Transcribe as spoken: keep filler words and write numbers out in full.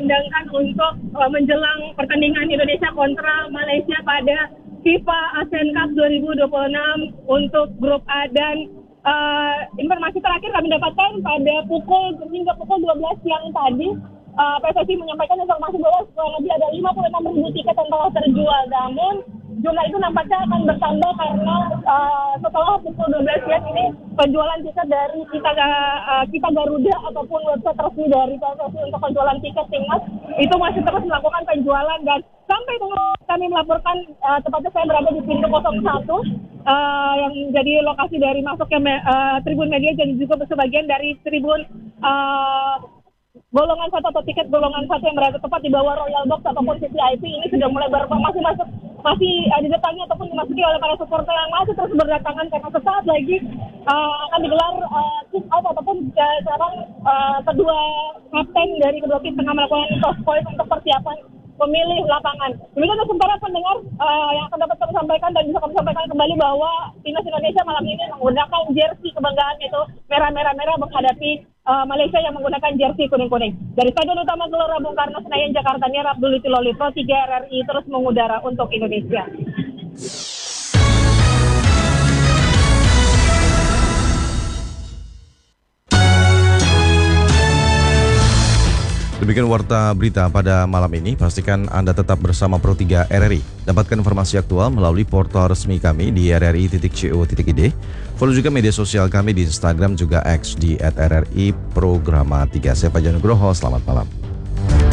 dikumandangkan untuk uh, menjelang pertandingan Indonesia kontra Malaysia pada FIFA ASEAN Cup dua ribu dua puluh enam untuk grup A. Dan uh, informasi terakhir kami dapatkan pada pukul hingga pukul dua belas siang tadi, uh, P S S I menyampaikan informasi bahwa kurang lebih ada lima puluh enam ribu tiket yang telah terjual. Namun jumlah itu nampaknya akan bertambah karena uh, setelah pukul dua belas siang ini penjualan tiket dari kita uh, kita Garuda ataupun website resmi dari P S S I untuk penjualan tiket timnas itu masih terus melakukan penjualan. Dan sampai kami melaporkan, uh, tepatnya saya berada di pintu nol satu uh, yang menjadi lokasi dari masuknya me, uh, tribun media dan juga sebagian dari tribun uh, golongan satu atau tiket golongan satu yang berada tepat di bawah Royal Box ataupun V V I P ini sudah mulai ber- masih masuk masih uh, didatangi ataupun dimasuki oleh para supporter yang masih terus berdatangan karena sesaat lagi uh, akan digelar uh, kick off ataupun uh, sekarang uh, kedua kapten dari kedua tim tengah melakukan toss point untuk persiapan pemilih lapangan. Demikian sementara pendengar uh, yang akan dapat kami sampaikan dan bisa kami sampaikan kembali bahwa timnas Indonesia malam ini menggunakan jersey kebanggaan itu merah-merah-merah menghadapi uh, Malaysia yang menggunakan jersey kuning-kuning. Dari Stadion Utama Gelora Bung Karno Senayan Jakarta, Niar Abdul Loli Pro tiga R R I terus mengudara untuk Indonesia. Demikian warta berita pada malam ini. Pastikan Anda tetap bersama Pro tiga R R I. Dapatkan informasi aktual melalui portal resmi kami di r r i titik co titik i d. Follow juga media sosial kami di Instagram juga X di at r r i programa tiga. Saya Fajar Nugroho, selamat malam.